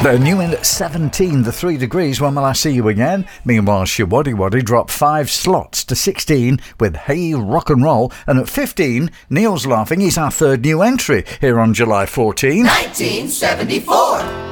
The new in at 17, the 3 degrees. When will I see you again? Meanwhile, Shawaddy Waddy dropped 5 slots to 16 with Hey Rock and Roll. And at 15, Neil's laughing. He's our third new entry here on July 14. 1974.